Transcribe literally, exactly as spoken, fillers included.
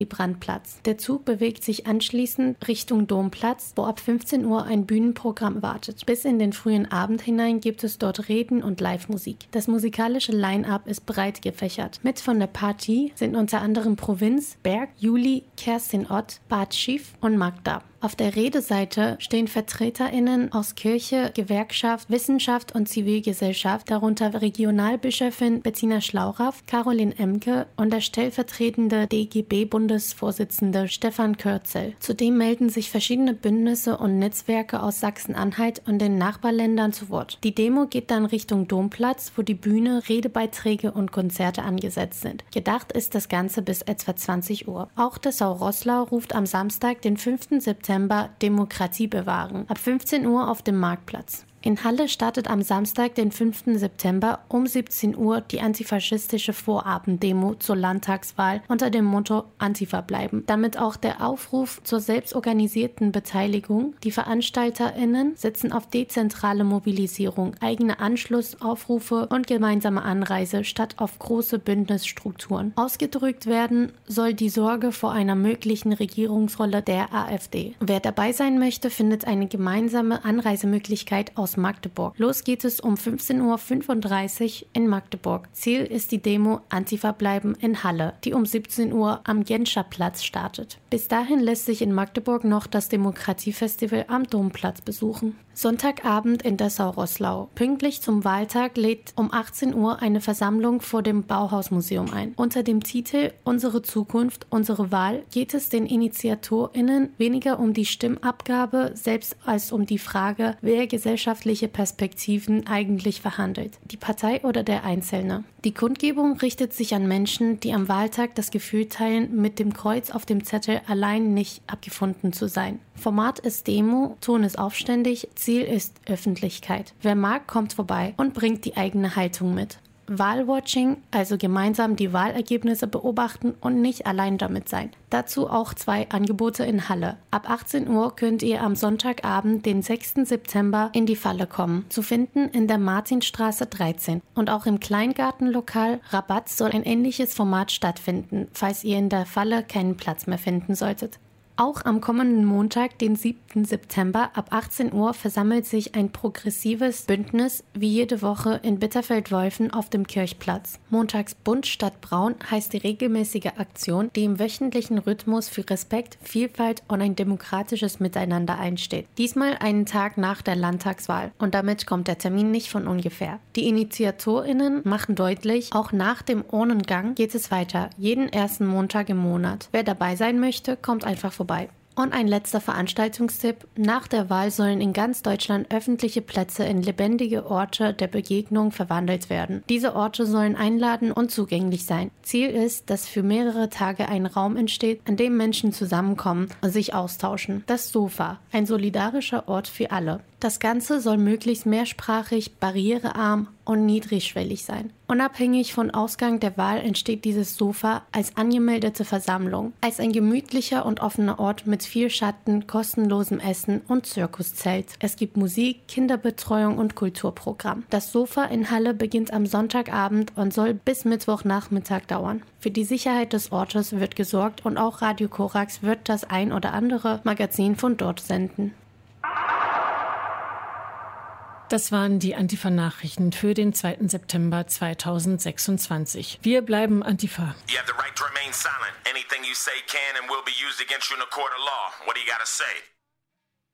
Brandplatz. Der Zug bewegt sich anschließend Richtung Domplatz, wo ab fünfzehn Uhr ein Bühnenprogramm wartet. Bis in den frühen Abend hinein gibt es dort Reden und Live-Musik. Das musikalische Line-Up ist breit gefächert. Mit von der Partie sind unter anderem Provinz, Berg, Juli, Kerstin Ott, Bart Schiff und Magda. Auf der Redeseite stehen VertreterInnen aus Kirche, Gewerkschaft, Wissenschaft und Zivilgesellschaft, darunter Regionalbischöfin Bettina Schlauraff, Caroline Emke und der stellvertretende D G B-Bundesvorsitzende Stefan Kürzel. Zudem melden sich verschiedene Bündnisse und Netzwerke aus Sachsen-Anhalt und den Nachbarländern zu Wort. Die Demo geht dann Richtung Domplatz, wo die Bühne, Redebeiträge und Konzerte angesetzt sind. Gedacht ist das Ganze bis etwa zwanzig Uhr. Auch Dessau-Roßlau ruft am Samstag, den fünften September, Demokratie bewahren, ab fünfzehn Uhr auf dem Marktplatz. In Halle startet am Samstag, den fünften September um siebzehn Uhr die antifaschistische Vorabenddemo zur Landtagswahl unter dem Motto Antifa bleiben. Damit auch der Aufruf zur selbstorganisierten Beteiligung. Die VeranstalterInnen setzen auf dezentrale Mobilisierung, eigene Anschlussaufrufe und gemeinsame Anreise statt auf große Bündnisstrukturen. Ausgedrückt werden soll die Sorge vor einer möglichen Regierungsrolle der AfD. Wer dabei sein möchte, findet eine gemeinsame Anreisemöglichkeit aus Magdeburg. Los geht es um fünfzehn Uhr fünfunddreißig in Magdeburg. Ziel ist die Demo Antifa bleiben in Halle, die um siebzehn Uhr am Genscher Platz startet. Bis dahin lässt sich in Magdeburg noch das Demokratiefestival am Domplatz besuchen. Sonntagabend in Dessau-Roßlau. Pünktlich zum Wahltag lädt um achtzehn Uhr eine Versammlung vor dem Bauhausmuseum ein. Unter dem Titel Unsere Zukunft, unsere Wahl geht es den InitiatorInnen weniger um die Stimmabgabe, selbst als um die Frage, wer gesellschaftliche Perspektiven eigentlich verhandelt, die Partei oder der Einzelne. Die Kundgebung richtet sich an Menschen, die am Wahltag das Gefühl teilen, mit dem Kreuz auf dem Zettel allein nicht abgefunden zu sein. Format ist Demo, Ton ist aufständig, Ziel ist Öffentlichkeit. Wer mag, kommt vorbei und bringt die eigene Haltung mit. Wahlwatching, also gemeinsam die Wahlergebnisse beobachten und nicht allein damit sein. Dazu auch zwei Angebote in Halle. Ab achtzehn Uhr könnt ihr am Sonntagabend, den sechsten September, in die Falle kommen. Zu finden in der Martinstraße dreizehn. Und auch im Kleingartenlokal Rabatt soll ein ähnliches Format stattfinden, falls ihr in der Falle keinen Platz mehr finden solltet. Auch am kommenden Montag, den siebten September, ab achtzehn Uhr versammelt sich ein progressives Bündnis wie jede Woche in Bitterfeld-Wolfen auf dem Kirchplatz. Montags bunt statt braun heißt die regelmäßige Aktion, die im wöchentlichen Rhythmus für Respekt, Vielfalt und ein demokratisches Miteinander einsteht. Diesmal einen Tag nach der Landtagswahl und damit kommt der Termin nicht von ungefähr. Die InitiatorInnen machen deutlich, auch nach dem Urnengang geht es weiter, jeden ersten Montag im Monat. Wer dabei sein möchte, kommt einfach vorbei. Und ein letzter Veranstaltungstipp. Nach der Wahl sollen in ganz Deutschland öffentliche Plätze in lebendige Orte der Begegnung verwandelt werden. Diese Orte sollen einladen und zugänglich sein. Ziel ist, dass für mehrere Tage ein Raum entsteht, an dem Menschen zusammenkommen und sich austauschen. Das Sofa, ein solidarischer Ort für alle. Das Ganze soll möglichst mehrsprachig, barrierearm und niedrigschwellig sein. Unabhängig von Ausgang der Wahl entsteht dieses Sofa als angemeldete Versammlung, als ein gemütlicher und offener Ort mit viel Schatten, kostenlosem Essen und Zirkuszelt. Es gibt Musik, Kinderbetreuung und Kulturprogramm. Das Sofa in Halle beginnt am Sonntagabend und soll bis Mittwochnachmittag dauern. Für die Sicherheit des Ortes wird gesorgt und auch Radio Korax wird das ein oder andere Magazin von dort senden. Das waren die Antifa-Nachrichten für den zweiten September zweitausendsechsundzwanzig. Wir bleiben Antifa. You have the right to remain silent. Anything you say can and will be used against you in a court of law. What do you gotta say?